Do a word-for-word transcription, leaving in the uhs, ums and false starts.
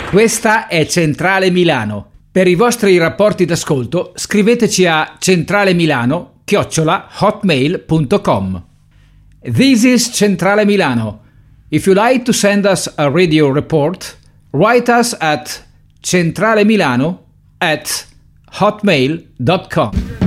Questa è Centrale Milano. Per i vostri rapporti d'ascolto scriveteci a centralemilano chiocciola hotmail punto com. This is Centrale Milano. If you like to send us a radio report, write us at centralemilano at hotmail dot com.